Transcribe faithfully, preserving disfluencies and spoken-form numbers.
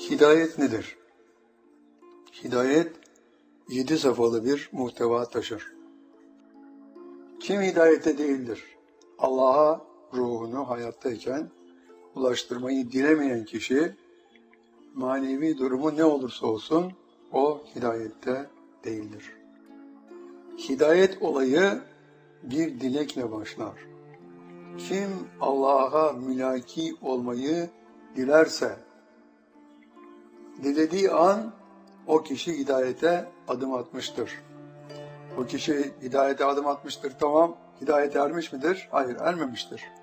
Hidayet nedir? Hidayet, yedi safhalı bir muhteva taşır. Kim hidayete değildir? Allah'a ruhunu hayattayken ulaştırmayı dilemeyen kişi, manevi durumu ne olursa olsun, o hidayette değildir. Hidayet olayı bir dilekle başlar. Kim Allah'a mülaki olmayı dilerse, dilediği an o kişi hidayete adım atmıştır. O kişi hidayete adım atmıştır, tamam, hidayete ermiş midir? Hayır, ermemiştir.